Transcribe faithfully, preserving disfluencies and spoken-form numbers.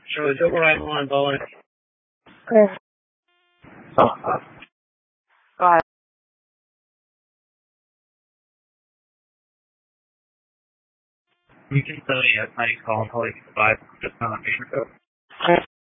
Charlie, double right line, Bowen. Okay. Oh. Go ahead. You can tell me at night call and probably five, just not on paper.